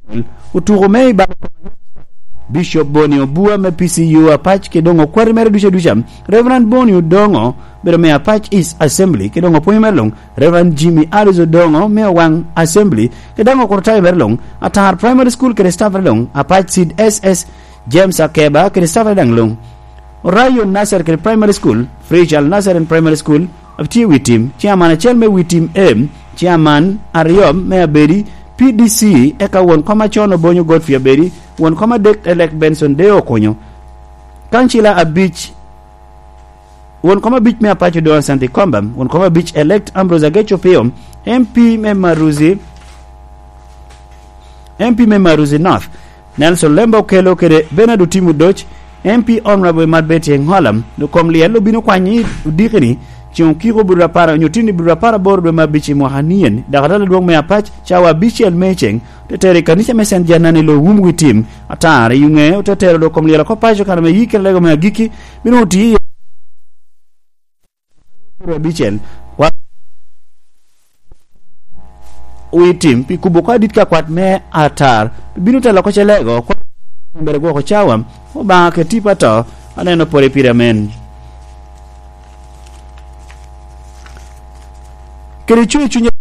utugo mei ba Bishop Boni Obua me PCU Apach kedongo kwari mere dusha Reverend Boni Udongo bero me Apach East Assembly kedongo poyi merlong Reverend Jimmy Alizo Dongo me Wang Assembly kedongo kortai merlong Atar Primary School kede staff merlong Apach Seed SS James Akeba kede staff merlong Orayo Nasser kede Primary School Free Al Nasser and Primary School Abti Witim Chairman Achel me Witim M Chairman Ariom me Abedi PDC eka won koma chono bonyo Godfrey Abedi won koma dek elect Benson Deo Konyo Kanchila a beach won koma beach me Apache Doan Santi Kombam won koma beach elect Ambrose Agecho Peom MP me Maruzi North Nelson Lembo Kelo kede Benadu Timu Doch MP Honorable Madbeti Ngholam no kom lielo bino kwanyi udikini chion kiko bura para nyotini bura para bordo mabichi mohanien dakatala duong me Apach chawa bichi el mecheng tetere kanisa messenger nani lo wumwi team atare yunge tetere do kom lielo ko pajo kana me yike lego me giki minuti bichel wa wi team pi kubuka ditka kwat me atar binu tela ko chelego ko mbere go ko chawa o ba ke tipato aneno pore piramen kere chunya